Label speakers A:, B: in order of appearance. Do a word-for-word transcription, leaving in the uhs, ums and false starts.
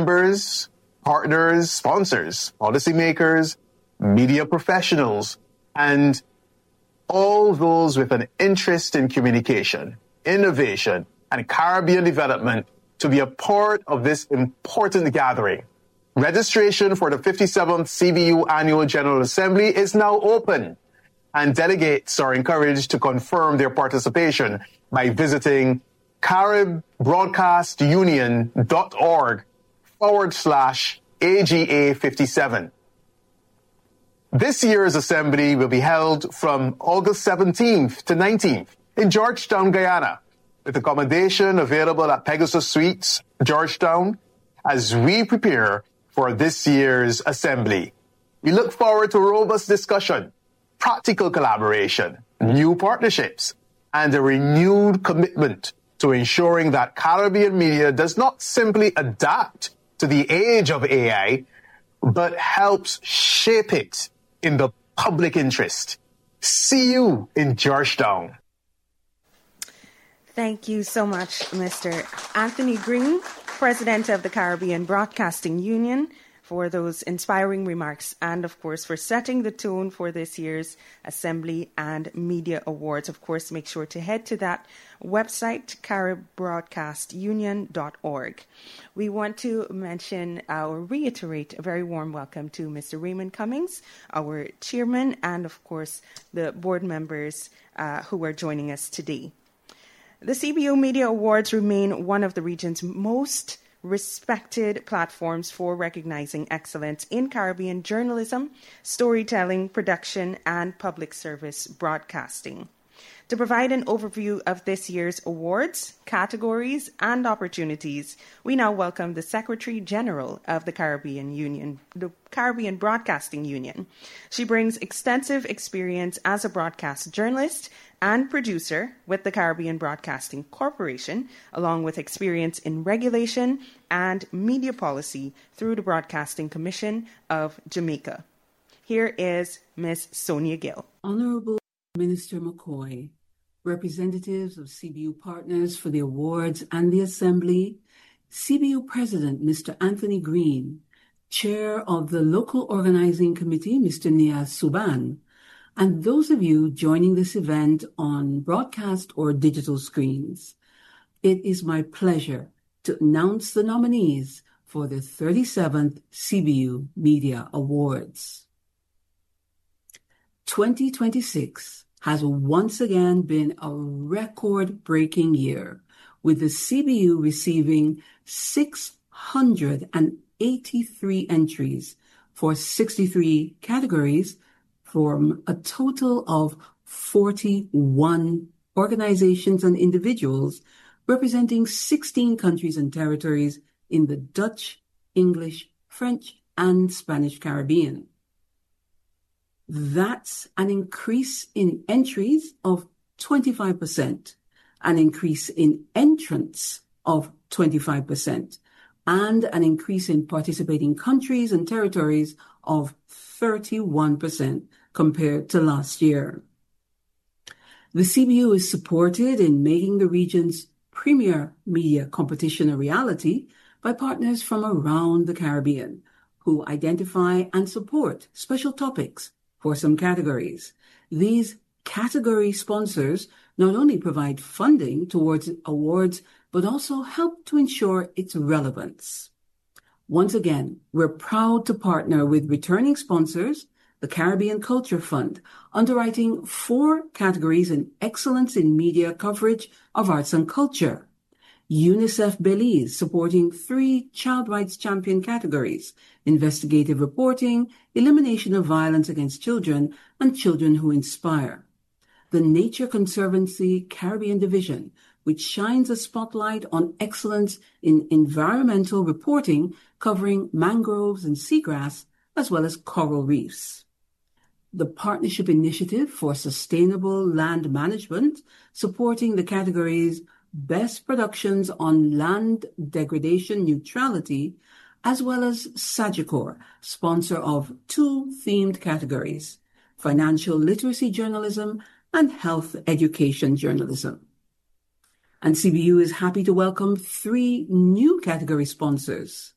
A: members, partners, sponsors, policymakers, media professionals, and all those with an interest in communication, innovation, and Caribbean development to be a part of this important gathering. Registration for the fifty-seventh C B U Annual General Assembly is now open, and delegates are encouraged to confirm their participation by visiting caribbroadcastunion.org forward slash AGA fifty-seven. This year's assembly will be held from August seventeenth to nineteenth in Georgetown, Guyana, with accommodation available at Pegasus Suites, Georgetown, as we prepare for this year's assembly. We look forward to robust discussion, practical collaboration, new partnerships, and a renewed commitment to ensuring that Caribbean media does not simply adapt to the age of A I, but helps shape it in the public interest. See you in Georgetown.
B: Thank you so much, Mister Anthony Green, President of the Caribbean Broadcasting Union, for those inspiring remarks and, of course, for setting the tone for this year's Assembly and Media Awards. Of course, make sure to head to that website, carib broadcast union dot org. We want to mention or reiterate a very warm welcome to Mister Raymond Cummings, our chairman, and, of course, the board members uh, who are joining us today. The C B U Media Awards remain one of the region's most respected platforms for recognizing excellence in Caribbean journalism, storytelling, production, and public service broadcasting. To provide an overview of this year's awards, categories, and opportunities, we now welcome the Secretary General of the Caribbean Union, the Caribbean Broadcasting Union. She brings extensive experience as a broadcast journalist and producer with the Caribbean Broadcasting Corporation, along with experience in regulation and media policy through the Broadcasting Commission of Jamaica. Here is Miz Sonia Gill.
C: Honorable Minister McCoy, representatives of C B U partners for the awards and the assembly, C B U President Mister Anthony Green, Chair of the Local Organizing Committee Mister Niaz Suban, and those of you joining this event on broadcast or digital screens. It is my pleasure to announce the nominees for the thirty-seventh C B U Media Awards. twenty twenty-six has once again been a record-breaking year, with the C B U receiving six hundred eighty-three entries for sixty-three categories from a total of forty-one organizations and individuals representing sixteen countries and territories in the Dutch, English, French, and Spanish Caribbean. That's an increase in entries of twenty-five percent, an increase in entrants of twenty-five percent, and an increase in participating countries and territories of thirty-one percent compared to last year. The C B U is supported in making the region's premier media competition a reality by partners from around the Caribbean who identify and support special topics for some categories. These category sponsors not only provide funding towards awards, but also help to ensure its relevance. Once again, we're proud to partner with returning sponsors, the Caribbean Culture Fund, underwriting four categories in excellence in media coverage of arts and culture. UNICEF Belize supporting three child rights champion categories: investigative reporting, elimination of violence against children, and children who inspire. The Nature Conservancy Caribbean Division, which shines a spotlight on excellence in environmental reporting covering mangroves and seagrass, as well as coral reefs. The Partnership Initiative for Sustainable Land Management, supporting the categories Best Productions on Land Degradation Neutrality, as well as Sagicor, sponsor of two themed categories, Financial Literacy Journalism and Health Education Journalism. And C B U is happy to welcome three new category sponsors.